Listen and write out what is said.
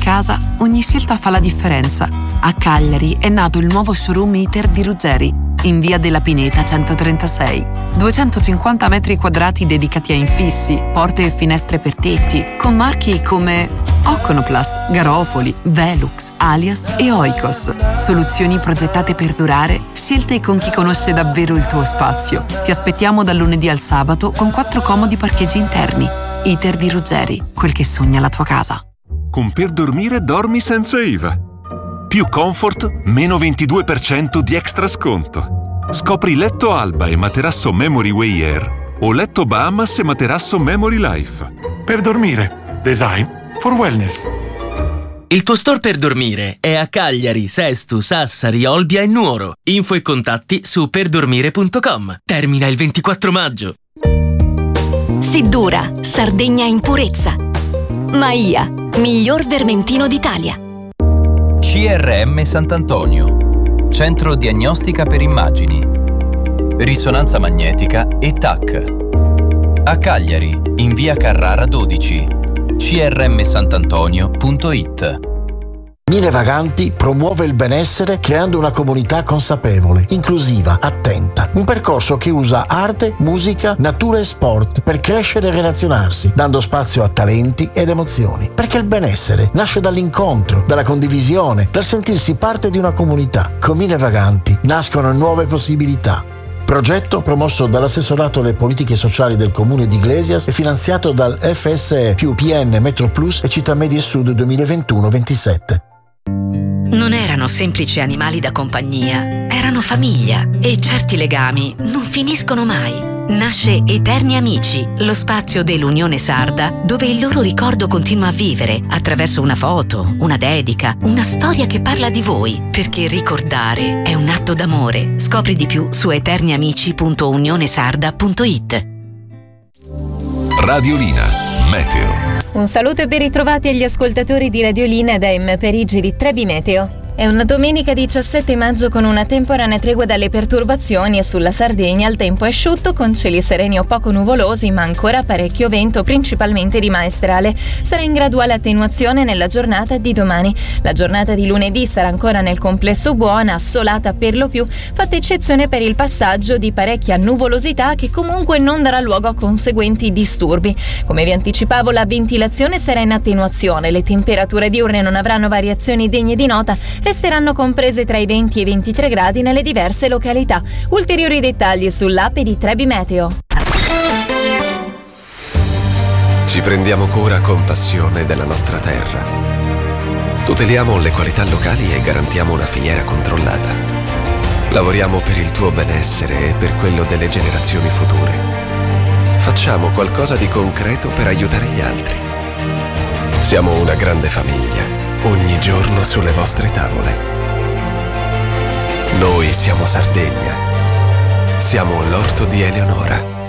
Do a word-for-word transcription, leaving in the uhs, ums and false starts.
casa, ogni scelta fa la differenza. A Cagliari è nato il nuovo showroom Iter di Ruggeri, in via della Pineta centotrentasei. duecentocinquanta metri quadrati dedicati a infissi, porte e finestre per tetti, con marchi come Oconoplast, Garofoli, Velux, Alias e Oikos. Soluzioni progettate per durare, scelte con chi conosce davvero il tuo spazio. Ti aspettiamo dal lunedì al sabato con quattro comodi parcheggi interni. Iter di Ruggeri, quel che sogna la tua casa. Con Per Dormire dormi senza I V A. Più comfort, meno ventidue per cento di extra sconto. Scopri letto Alba e materasso Memory Way Air o letto Bahamas e materasso Memory Life. Per Dormire, design for wellness. Il tuo store per dormire è a Cagliari, Sesto, Sassari, Olbia e Nuoro. Info e contatti su perdormire punto com. Termina il ventiquattro maggio. Siddura, Sardegna in purezza. Maia, miglior vermentino d'Italia. C R M Sant'Antonio, Centro Diagnostica per Immagini, Risonanza Magnetica e T A C. A Cagliari, in via Carrara dodici, c r m santantonio punto i t. Mille Vaganti promuove il benessere creando una comunità consapevole, inclusiva, attenta. Un percorso che usa arte, musica, natura e sport per crescere e relazionarsi, dando spazio a talenti ed emozioni. Perché il benessere nasce dall'incontro, dalla condivisione, dal sentirsi parte di una comunità. Con Mille Vaganti nascono nuove possibilità. Progetto promosso dall'assessorato alle politiche sociali del comune di Iglesias e finanziato dal F S E più P N Metro Plus e Città Media Sud duemilaventuno ventisette. Non erano semplici animali da compagnia, erano famiglia e certi legami non finiscono mai. Nasce Eterni Amici, lo spazio dell'Unione Sarda dove il loro ricordo continua a vivere attraverso una foto, una dedica, una storia che parla di voi, perché ricordare è un atto d'amore. Scopri di più su eterniamici punto unionesarda punto i t. Radiolina Meteo. Un saluto e ben ritrovati agli ascoltatori di Radiolina da M Perigi di Trebi Meteo. È una domenica diciassette maggio con una temporanea tregua dalle perturbazioni e sulla Sardegna il tempo è asciutto con cieli sereni o poco nuvolosi ma ancora parecchio vento principalmente di maestrale. Sarà in graduale attenuazione nella giornata di domani. La giornata di lunedì sarà ancora nel complesso buona, assolata per lo più, fatta eccezione per il passaggio di parecchia nuvolosità che comunque non darà luogo a conseguenti disturbi. Come vi anticipavo, la ventilazione sarà in attenuazione, le temperature diurne non avranno variazioni degne di nota, resteranno comprese tra i venti e i ventitré gradi nelle diverse località. Ulteriori dettagli sull'app di Trebi Meteo. Ci prendiamo cura con passione della nostra terra. Tuteliamo le qualità locali e garantiamo una filiera controllata. Lavoriamo per il tuo benessere e per quello delle generazioni future. Facciamo qualcosa di concreto per aiutare gli altri. Siamo una grande famiglia. Ogni giorno sulle vostre tavole. Noi siamo Sardegna. Siamo l'orto di Eleonora.